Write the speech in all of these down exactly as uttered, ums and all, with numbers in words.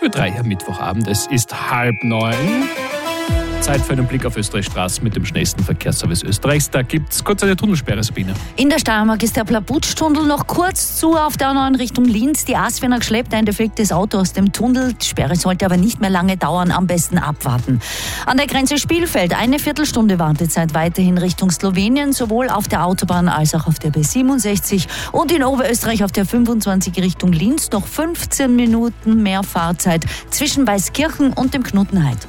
Ö drei am Mittwochabend. Es ist halb neun. Zeit für einen Blick auf Österreichs Straßen mit dem schnellsten Verkehrsservice Österreichs. Da gibt es kurz eine Tunnelsperre, Sabine. In der Steiermark ist der Plabutsch-Tunnel noch kurz zu auf der A neun Richtung Linz. Die Asfinag schleppt ein defektes Auto aus dem Tunnel. Die Sperre sollte aber nicht mehr lange dauern, am besten abwarten. An der Grenze Spielfeld eine Viertelstunde Wartezeit weiterhin Richtung Slowenien, sowohl auf der Autobahn als auch auf der B siebenundsechzig. Und in Oberösterreich auf der fünfundzwanzig Richtung Linz noch fünfzehn Minuten mehr Fahrzeit zwischen Weißkirchen und dem Knutenheid.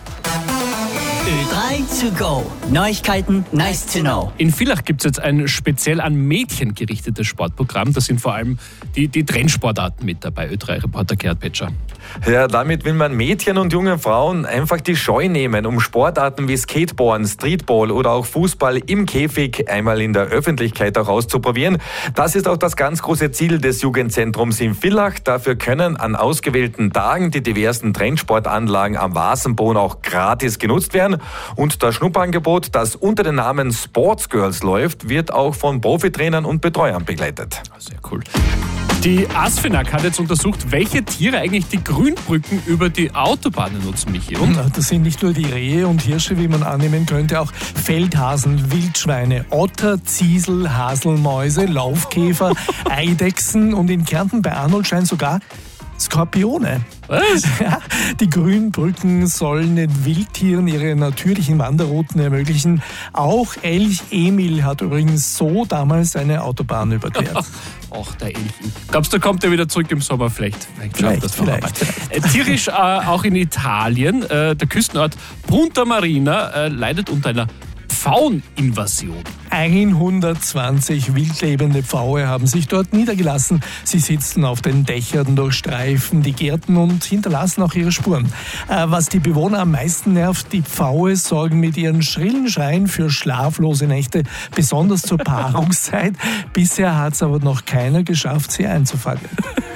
Ö drei to go. Neuigkeiten, nice to know. In Villach gibt es jetzt ein speziell an Mädchen gerichtetes Sportprogramm. Da sind vor allem die, die Trendsportarten mit dabei. Ö drei-Reporter Gerhard Petscher. Ja, damit will man Mädchen und jungen Frauen einfach die Scheu nehmen, um Sportarten wie Skateboarden, Streetball oder auch Fußball im Käfig einmal in der Öffentlichkeit auch auszuprobieren. Das ist auch das ganz große Ziel des Jugendzentrums in Villach. Dafür können an ausgewählten Tagen die diversen Trendsportanlagen am Wasenboden auch gratis genutzt werden. Und das Schnupperangebot, das unter dem Namen Sports Girls läuft, wird auch von Profitrainern und Betreuern begleitet. Sehr cool. Die Asfinag hat jetzt untersucht, welche Tiere eigentlich die Grünbrücken über die Autobahnen nutzen, Michi. Und? Das sind nicht nur die Rehe und Hirsche, wie man annehmen könnte, auch Feldhasen, Wildschweine, Otter, Ziesel, Haselmäuse, Laufkäfer, Eidechsen und in Kärnten bei Arnold scheint sogar Skorpione. Was? Ja, die Grünbrücken sollen den Wildtieren ihre natürlichen Wanderrouten ermöglichen. Auch Elch Emil hat übrigens so damals eine Autobahn überquert. Ach, der Elch. Glaubst du, kommt er wieder zurück im Sommer? Vielleicht. Vielleicht, das vielleicht, vielleicht. Äh, tierisch äh, auch in Italien. Äh, der Küstenort Punta Marina äh, leidet unter einer Pfaueninvasion. hundertzwanzig wildlebende Pfaue haben sich dort niedergelassen. Sie sitzen auf den Dächern, durchstreifen die Gärten und hinterlassen auch ihre Spuren. Äh, was die Bewohner am meisten nervt, die Pfaue sorgen mit ihren schrillen Schreien für schlaflose Nächte, besonders zur Paarungszeit. Bisher hat es aber noch keiner geschafft, sie einzufangen.